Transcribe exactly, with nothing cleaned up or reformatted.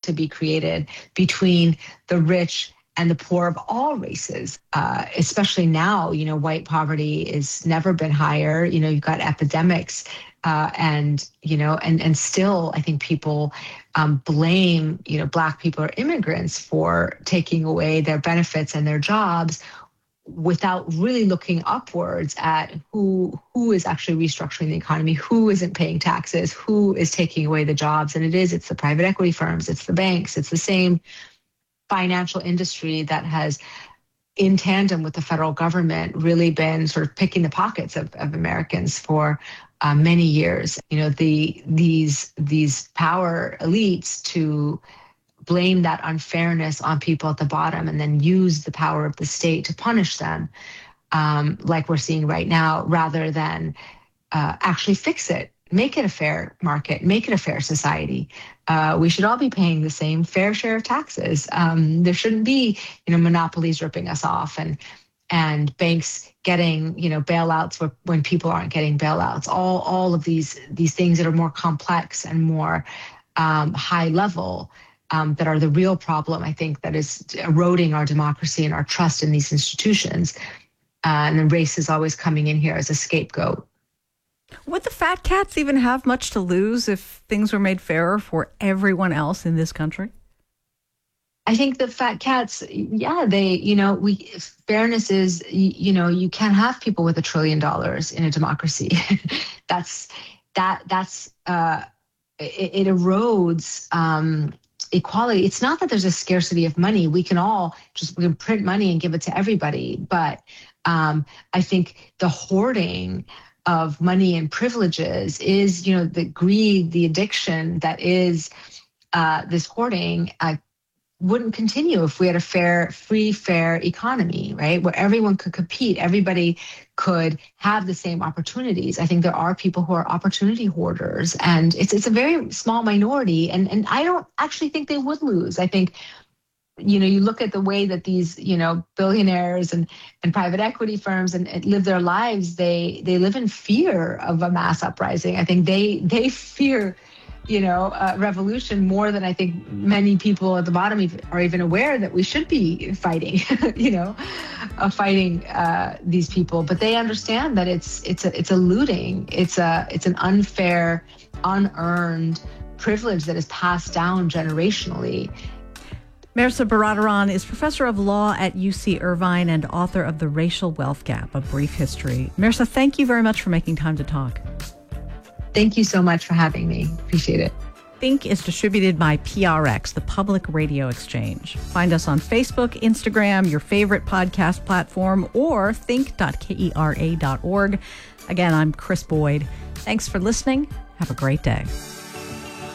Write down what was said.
to be created between the rich and the poor of all races, uh, especially now. You know, white poverty has never been higher. You know, you've got epidemics, uh, and, you know, and, and still I think people um, blame, you know, Black people or immigrants for taking away their benefits and their jobs without really looking upwards at who who is actually restructuring the economy, who isn't paying taxes, who is taking away the jobs. And it is, it's the private equity firms, it's the banks, it's the same financial industry that has, in tandem with the federal government, really been sort of picking the pockets of, of Americans for uh, many years. You know, the these these power elites to blame that unfairness on people at the bottom and then use the power of the state to punish them, um, like we're seeing right now, rather than uh, actually fix it, make it a fair market, make it a fair society. Uh, we should all be paying the same fair share of taxes. Um, there shouldn't be, you know, monopolies ripping us off and and banks getting, you know, bailouts when people aren't getting bailouts. All all of these these things that are more complex and more um, high level. Um, that are the real problem, I think, that is eroding our democracy and our trust in these institutions. Uh, and then race is always coming in here as a scapegoat. Would the fat cats even have much to lose if things were made fairer for everyone else in this country? I think the fat cats, yeah, they, you know, we fairness is, you know, you can't have people with a trillion dollars in a democracy. that's that that's uh, it, it erodes. Um, Equality. It's not that there's a scarcity of money. We can all just we can print money and give it to everybody. But um, I think the hoarding of money and privileges is, you know, the greed, the addiction that is uh, this hoarding uh, wouldn't continue if we had a fair, free, fair economy, right? Where everyone could compete, everybody could have the same opportunities. I think there are people who are opportunity hoarders, and it's it's a very small minority. And and I don't actually think they would lose. I think, you know, you look at the way that these, you know, billionaires and, and private equity firms and, and live their lives, they they live in fear of a mass uprising. I think they they fear, you know, uh, revolution more than I think many people at the bottom even, are even aware that we should be fighting, you know, uh, fighting uh, these people. But they understand that it's it's a it's a looting, it's a it's an unfair, unearned privilege that is passed down generationally. Mehrsa Baradaran is professor of law at U C Irvine and author of The Racial Wealth Gap, A Brief History. Mehrsa, thank you very much for making time to talk. Thank you so much for having me. Appreciate it. Think is distributed by P R X, the Public Radio Exchange. Find us on Facebook, Instagram, your favorite podcast platform, or think dot kera dot org. Again, I'm Chris Boyd. Thanks for listening. Have a great day.